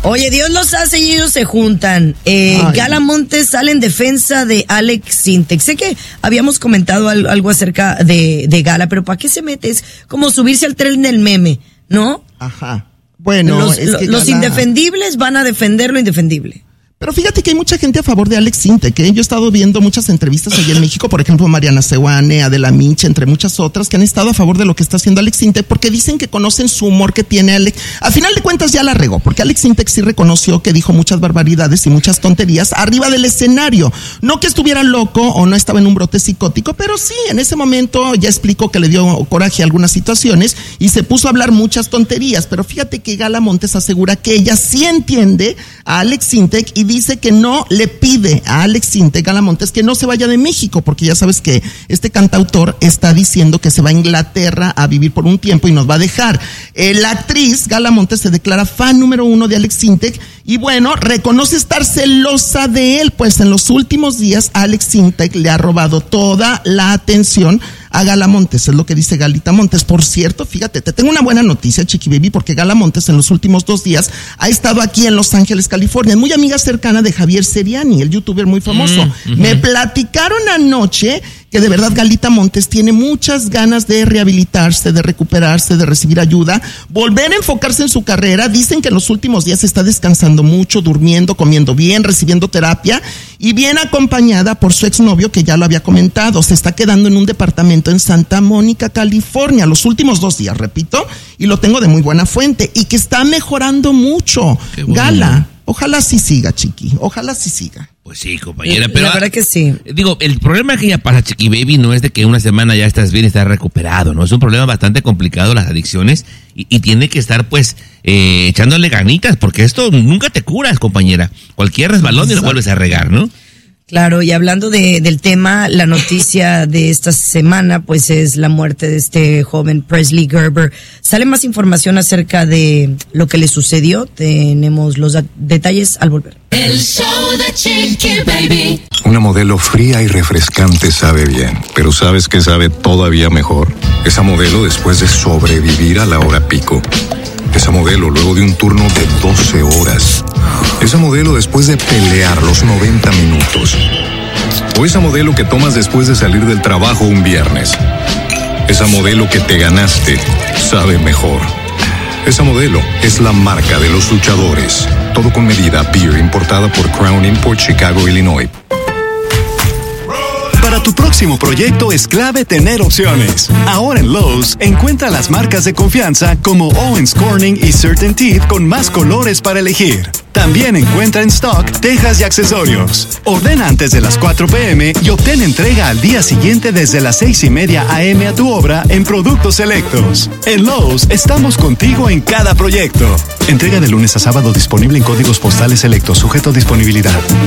Oye, Dios los hace y ellos se juntan. Gala Montes sale en defensa de Alex Sintek. Sé que habíamos comentado algo acerca de Gala, pero ¿para qué se mete? Es como subirse al tren del meme, ¿no? Ajá. Bueno, los indefendibles van a defender lo indefendible. Pero fíjate que hay mucha gente a favor de Alex Sintek, ¿eh? Yo he estado viendo muchas entrevistas allá en México, por ejemplo, Mariana Seoane, Adela Micha, entre muchas otras, que han estado a favor de lo que está haciendo Alex Sintek, porque dicen que conocen su humor que tiene Alex. A final de cuentas ya la regó, porque Alex Sintek sí reconoció que dijo muchas barbaridades y muchas tonterías arriba del escenario. No que estuviera loco o no estaba en un brote psicótico, pero sí, en ese momento ya explicó que le dio coraje a algunas situaciones y se puso a hablar muchas tonterías. Pero fíjate que Gala Montes asegura que ella sí entiende a Alex Sintek y dice que no le pide a Alex Sintek, Gala Montes, que no se vaya de México, porque ya sabes que este cantautor está diciendo que se va a Inglaterra a vivir por un tiempo y nos va a dejar. La actriz Gala Montes se declara fan número 1 de Alex Sintek y bueno, reconoce estar celosa de él, pues en los últimos días Alex Sintek le ha robado toda la atención a Gala Montes, es lo que dice Galita Montes. Por cierto, fíjate, te tengo una buena noticia, Chiqui Baby, porque Gala Montes en los últimos 2 días ha estado aquí en Los Ángeles, California, muy amiga cercana de Javier Seriani, el youtuber muy famoso. Me platicaron anoche que de verdad Galita Montes tiene muchas ganas de rehabilitarse, de recuperarse, de recibir ayuda, volver a enfocarse en su carrera. Dicen que en los últimos días está descansando mucho, durmiendo, comiendo bien, recibiendo terapia y bien acompañada por su exnovio, que ya lo había comentado. Se está quedando en un departamento en Santa Mónica, California, los últimos 2 días, repito, y lo tengo de muy buena fuente, y que está mejorando mucho. Bueno. Gala, ojalá sí siga, Chiqui, ojalá sí siga. Pues sí, compañera, pero la verdad que sí. Digo, el problema que ya pasa, Chiqui Baby, no es de que una semana ya estás bien y estás recuperado, ¿no? Es un problema bastante complicado, las adicciones, y tiene que estar, pues, echándole ganitas, porque esto nunca te curas, compañera. Cualquier resbalón y lo vuelves a regar, ¿no? Claro, y hablando del tema, la noticia de esta semana, pues es la muerte de este joven Presley Gerber. Sale más información acerca de lo que le sucedió. Tenemos los detalles al volver. El show de Chiqui Baby. Una modelo fría y refrescante sabe bien, pero ¿sabes qué sabe todavía mejor? Esa modelo después de sobrevivir a la hora pico. Esa modelo luego de un turno de 12 horas. Esa modelo después de pelear los 90 minutos. O esa modelo que tomas después de salir del trabajo un viernes. Esa modelo que te ganaste sabe mejor. Esa modelo es la marca de los luchadores. Todo con medida. Beer importada por Crown Import, Chicago, Illinois. Para tu próximo proyecto es clave tener opciones. Ahora en Lowe's, encuentra las marcas de confianza como Owens Corning y CertainTeed con más colores para elegir. También encuentra en stock tejas y accesorios. Ordena antes de las 4 p.m. y obtén entrega al día siguiente desde las 6:30 a.m. a tu obra en productos selectos. En Lowe's estamos contigo en cada proyecto. Entrega de lunes a sábado disponible en códigos postales selectos, sujeto a disponibilidad.